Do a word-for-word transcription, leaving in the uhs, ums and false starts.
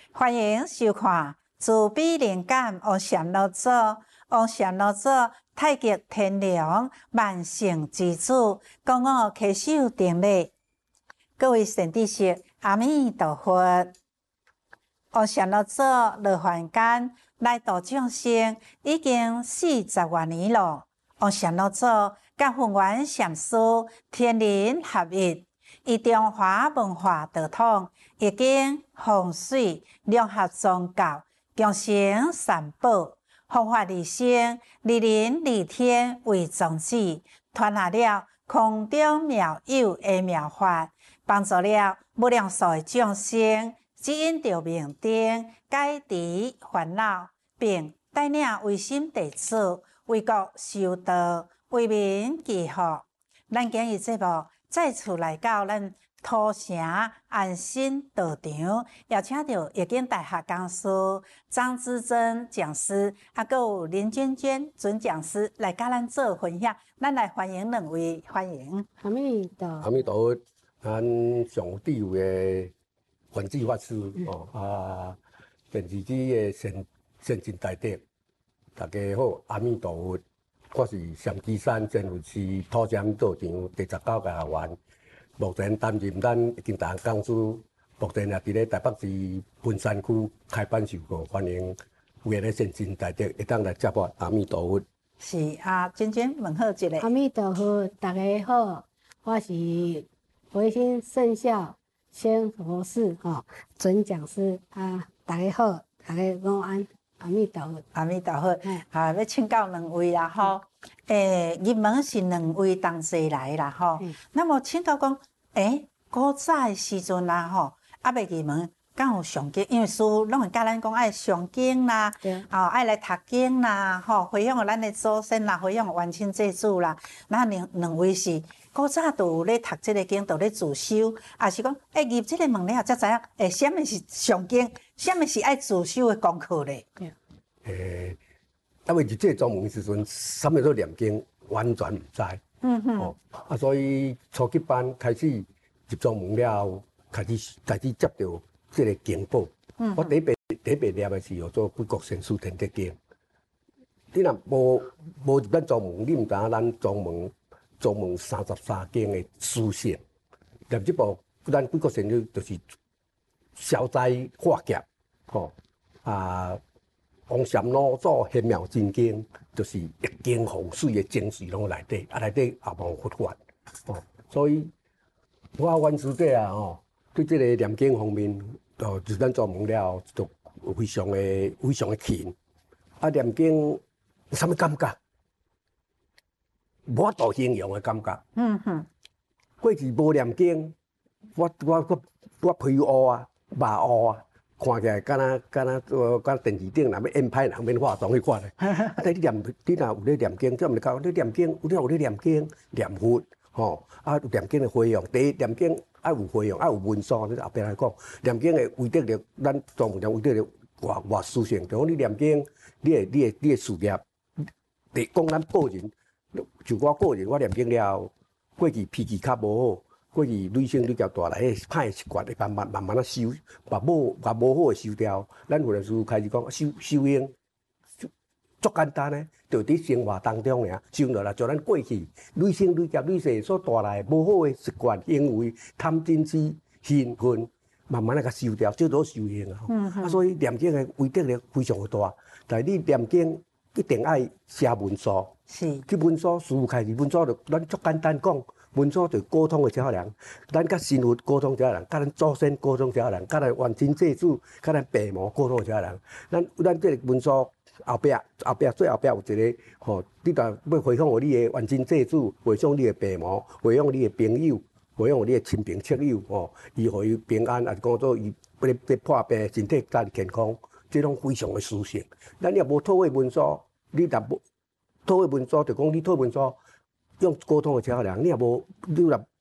欢迎收看自比灵感王禅老祖，王禅老祖太极天良，万圣之祖，讲我揢手定力。各位善知识，阿弥陀佛。王禅老祖落凡间来度众生，已经四十多年了。王禅老祖甲弘源禅师天人合一。以中华文化道统，易经、风水、融合宗教，共成三宝，弘法利生，利人利天为宗旨，传下了空中妙有的妙法，帮助了无量数的众生，指引着明灯，解除烦恼，并带领唯心弟子为国修道，为民祈福。咱今日节目再次来到咱土城安心道场，邀请到易经大学讲师张之珍讲师，啊，还有林娟娟准讲师来甲咱做分享。咱来欢迎两位，欢迎。 阿弥陀阿弥陀佛，咱上智慧的玄智法师、嗯、哦啊，电视机的先先进大德，大家好，阿弥陀佛。我是上基山真佛寺土城道场第十九届学员，目前担任咱易经大学讲师，目前也伫咧台北市文山区开办授课，欢迎有缘的先进大德会当来接我。阿弥陀佛。 是啊，娟娟问好一个。 阿弥陀佛，大家好，我是维新圣孝仙佛寺吼准讲师啊，大家好，大家午安。阿弥陀佛， 阿弥陀佛，啊，要请教两位啦吼。诶、欸，入门是两位同齐来啦吼。嗯、那么请教讲，诶、欸，古早诶时阵啦吼，啊未入门，敢有上经？因为师傅拢会教咱讲爱上经啦，哦，爱来读经啦，吼，回向咱诶祖先啦，回向冤亲债主啦。那两两位是古早都有咧读即个经，都咧自修，也是讲，诶、欸，入即个门了才知影，诶、欸，什么是上经？什么是爱自修的功课咧？ 诶，因为入这个宗门时阵，什么做念经完全唔知。嗯哼。哦，啊，所以初级班开始入宗门了后，开始开始接到这个经报。嗯。我第一遍第一遍念的是叫做《贵国神书天德经》。你若无无入咱宗门，你唔知影咱宗门宗门三十三经的书写。念这部咱贵国神书就是消灾化劫。吼、哦、啊，王禅老祖玄妙真经就是易经风水的精髓拢内底，啊内底也无佛法，哦，所以我阮师弟啊，吼，对这个念经方面，哦，就咱做门了，就非常的非常的勤。啊，念经有啥物感觉？无法度形容的感觉。嗯哼，过去无念经，我我我我皮乌啊，肉乌啊。看起来敢若敢若呃，敢电视顶若要演歹人免化妆迄款诶。啊，但你念，你若有咧念经，即毋是讲你念经，有了有咧念经念佛，吼，啊有念经诶费用。第一念经爱有费用，爱有文书。你后壁来讲，念经诶为得着咱宗门为得着外外殊胜。就讲你念经，你诶你诶你诶事业，第讲咱个人，就我个人，我念经了后，过去脾气较无好。过去女性女交大来，迄歹习惯会慢慢慢慢啊修，把无把无好诶修掉。咱有阵时开始讲修修行，足简单诶，就伫生活当中尔修落来，就咱过去女性女交女性所带来无好诶习惯行为、贪嗔痴、兴奋，慢慢啊甲修掉，这都修行啊。嗯、啊，所以念经诶威德力非常诶大。但系你念经一定爱写文书，是去文书，师父开始文书就咱足简单讲。文书就沟通的一个人，咱甲神佛沟通一个人，甲咱祖先沟通一个人，甲咱冤亲债主、甲咱父母沟通一个人。咱咱这个文书后壁后壁最后壁有一个吼，你若要回向互你的冤亲债主，回向你的父母，回向你的朋友，回向你的亲朋戚友，吼，伊互伊平安，也是讲做伊要要破病，身体家己健康，这种非常的殊胜。咱若无讨的文书，你若无讨的文书，就讲你讨文书。用沟通的这个人，你也无，你若